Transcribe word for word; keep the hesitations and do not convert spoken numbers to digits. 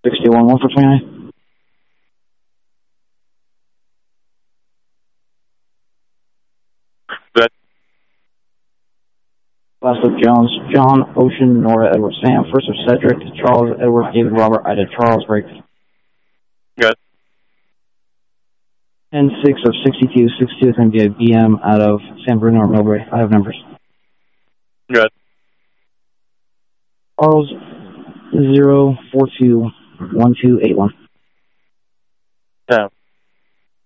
sixty-one, one for twenty-nine. Good. Last of Jones, John, Ocean, Nora, Edward, Sam. First of Cedric, Charles, Edward, David, Robert, Ida, Charles, Break. Good. ten six of sixty-two, sixty-two is going to be a B M out of San Bruno or Millbrae. I have numbers. Good. Charles, zero four two one two eight one. Yeah.